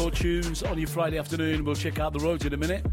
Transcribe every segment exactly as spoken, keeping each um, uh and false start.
More tunes on your Friday afternoon. We'll check out the roads in a minute.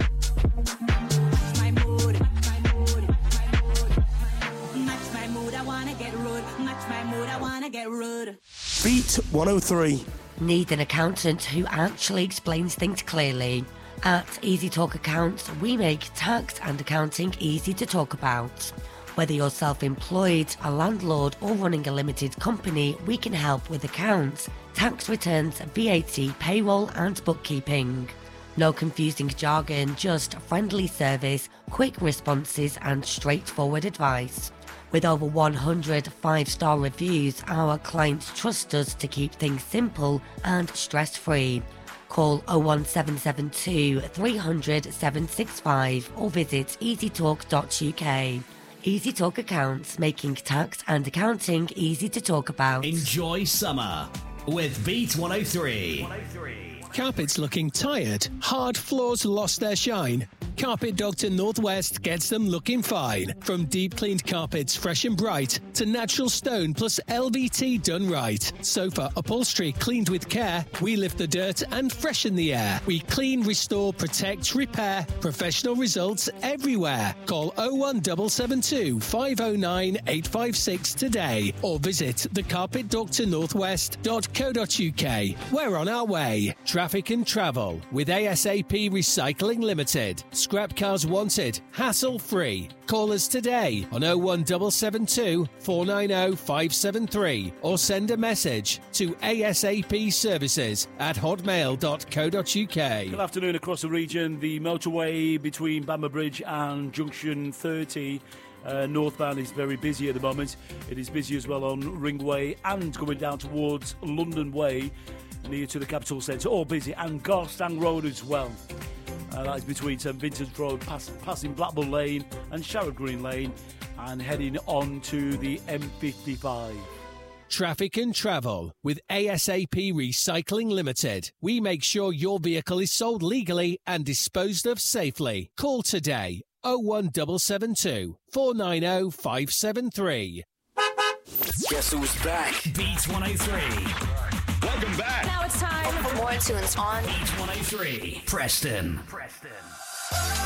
My mood, my mood, my mood. Match my mood, I wanna get rude. Match my mood, I wanna get rude. Beat one oh three. Need an accountant who actually explains things clearly? At Easy Talk Accounts, we make tax and accounting easy to talk about. Whether you're self-employed, a landlord or running a limited company, we can help with accounts, tax returns, V A T, payroll and bookkeeping. No confusing jargon, just friendly service, quick responses and straightforward advice. With over one hundred five-star reviews, our clients trust us to keep things simple and stress-free. Call oh one seven seven two, three hundred, seven six five or visit easy talk dot U K. Easy Talk Accounts, making tax and accounting easy to talk about. Enjoy summer with Beat one oh three. Carpets looking tired? Hard floors lost their shine? Carpet Doctor Northwest gets them looking fine. From deep cleaned carpets fresh and bright to natural stone plus L V T done right. Sofa upholstery cleaned with care. We lift the dirt and freshen the air. We clean, restore, protect, repair. Professional results everywhere. Call oh one seven seven two, five oh nine, eight five six today or visit the carpet doctor northwest dot co dot U K. We're on our way. Traffic and travel with A S A P Recycling Limited. Scrap cars wanted, hassle-free. Call us today on oh one seven seven two, four nine oh, five seven three or send a message to asapservices at hotmail dot co dot U K. Good afternoon across the region. The motorway between Bamber Bridge and Junction thirty uh, northbound is very busy at the moment. It is busy as well on Ringway and going down towards London Way, near to the capital centre, all busy, and Garstang Road as well. Uh, that is between St Vincent's Road, pass, passing Blackburn Lane and Sharrock Green Lane, and heading on to the M fifty-five. Traffic and travel with A S A P Recycling Limited. We make sure your vehicle is sold legally and disposed of safely. Call today oh one seven seven two, four nine oh, five seven three. Guess who's back? Beat one oh three. Welcome back. Now it's time for more tunes on Beat one oh three. Preston. Preston.